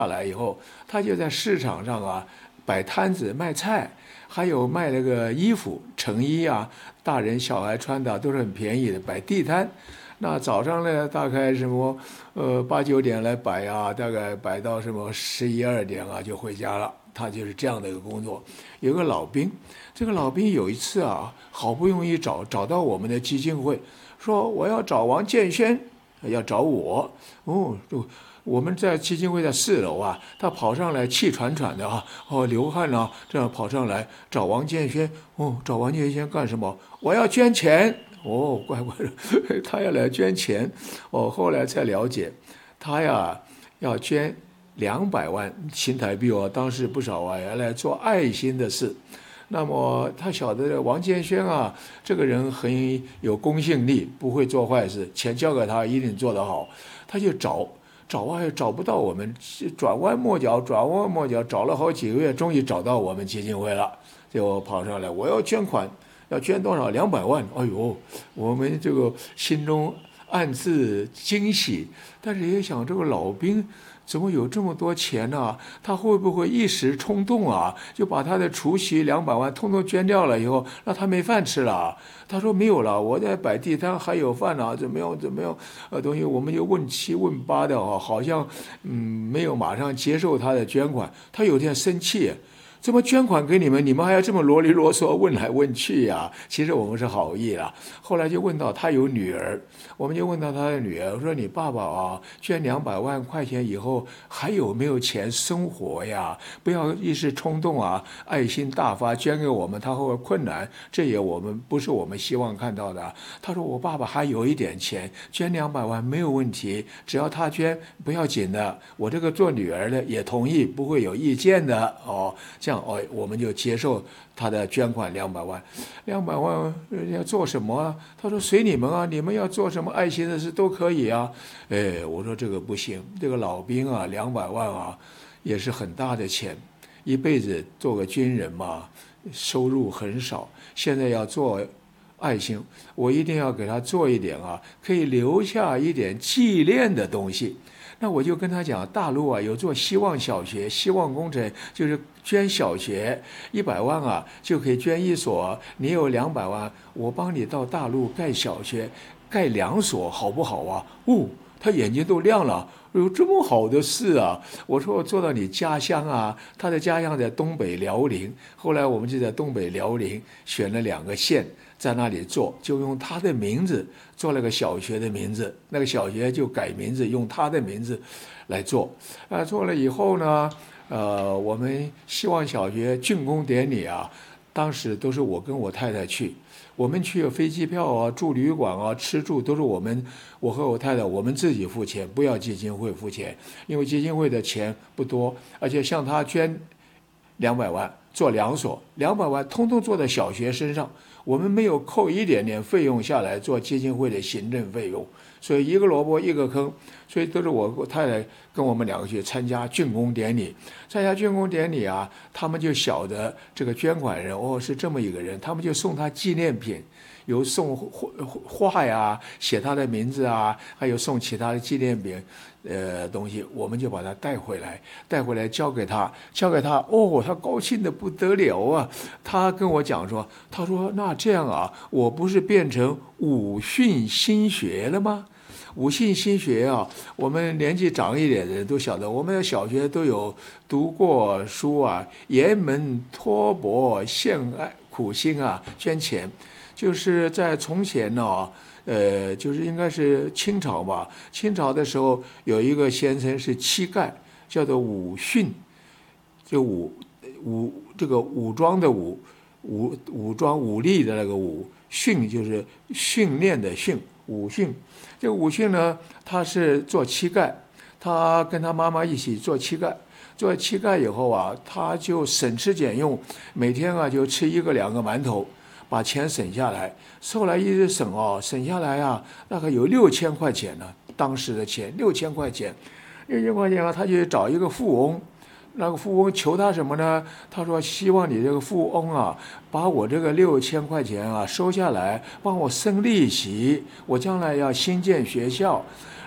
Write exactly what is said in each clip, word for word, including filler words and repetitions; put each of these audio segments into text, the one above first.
下来以后，他就在市场上啊摆摊子卖菜，还有卖那个衣服成衣啊，大人小孩穿的都是很便宜的，摆地摊。那早上呢，大概什么呃八九点来摆啊，大概摆到什么十一二点啊就回家了。他就是这样的一个工作。有个老兵，这个老兵有一次啊，好不容易找找到我们的基金会，说我要找王建轩，要找我。哦，就我们在基金会在四楼啊，他跑上来气喘喘的啊，哦流汗啊，这样跑上来找王建轩。哦，找王建轩干什么？我要捐钱。哦，怪怪的，他要来捐钱。哦，后来才了解，他呀要捐两百万新台币哦，当时不少啊，要来做爱心的事。那么他晓得王建轩啊，这个人很有公信力，不会做坏事，钱交给他一定做得好。他就找找啊，找不到我们，转弯抹角，转弯抹角，找了好几个月，终于找到我们基金会了，就跑上来，我要捐款，要捐多少？两百万。哎呦，我们这个心中暗自惊喜，但是也想这个老兵怎么有这么多钱呢、啊？他会不会一时冲动啊，就把他的除息两百万通通捐掉了以后，那他没饭吃了？他说没有了，我在摆地摊还有饭呢、啊，怎么样怎么样？呃，东西我们就问七问八的啊，好像嗯没有马上接受他的捐款，他有点生气。怎么捐款给你们，你们还要这么啰里啰嗦问来问去呀、啊？其实我们是好意啦。后来就问到他有女儿，我们就问到他的女儿，我说你爸爸啊，捐两百万块钱以后还有没有钱生活呀？不要一时冲动啊，爱心大发捐给我们，他会困难，这也我们不是我们希望看到的。他说我爸爸还有一点钱，捐两百万没有问题，只要他捐不要紧的，我这个做女儿的也同意，不会有意见的哦。这样哦，我们就接受他的捐款两百万，两百万要做什么啊？他说随你们啊，你们要做什么爱心的事都可以啊。哎，我说这个不行，这个老兵啊，两百万啊，也是很大的钱，一辈子做个军人嘛，收入很少，现在要做爱心，我一定要给他做一点啊，可以留下一点纪念的东西。那我就跟他讲，大陆啊有做希望小学，希望工程就是捐小学一百万啊，就可以捐一所。你有两百万，我帮你到大陆盖小学，盖两所好不好啊？哦，他眼睛都亮了。有这么好的事啊！我说我做到你家乡啊，他的家乡在东北辽宁，后来我们就在东北辽宁选了两个县，在那里做，就用他的名字做了个小学的名字，那个小学就改名字，用他的名字来做。啊，做了以后呢，呃，我们希望小学竣工典礼啊，当时都是我跟我太太去。我们去飞机票啊，住旅馆啊，吃住都是我们，我和我太太我们自己付钱，不要基金会付钱，因为基金会的钱不多，而且向他捐两百万做两所，两百万通通做在小学身上，我们没有扣一点点费用下来做基金会的行政费用，所以一个萝卜一个坑，所以都是我我太太跟我们两个去参加竣工典礼。参加竣工典礼啊，他们就晓得这个捐款人哦是这么一个人，他们就送他纪念品，有送画呀，写他的名字啊，还有送其他的纪念品，呃东西，我们就把他带回来，带回来交给他，交给他，哦，他高兴的不得了啊！他跟我讲说，他说那这样啊，我不是变成武训新学了吗？武训新学啊，我们年纪长一点的人都晓得，我们的小学都有读过书啊，沿门托钵献爱苦心啊，捐钱，就是在从前呢、啊，呃，就是应该是清朝吧，清朝的时候有一个先生是乞丐，叫做武训，就武武这个武装的武，武武装武力的那个武，训就是训练的训，武训。这个武训呢，他是做乞丐，他跟他妈妈一起做乞丐。做乞丐以后啊，他就省吃俭用，每天啊就吃一个两个馒头，把钱省下来。后来一直省哦，省下来啊，大概有六千块钱呢，当时的钱六千块钱，六千块钱啊，他就找一个富翁。那个富翁求他什么呢？他说希望你这个富翁啊，把我这个六千块钱啊收下来，帮我生利息，我将来要新建学校。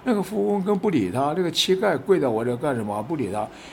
那个富翁更不理他，这个乞丐跪到我这干什么？不理他，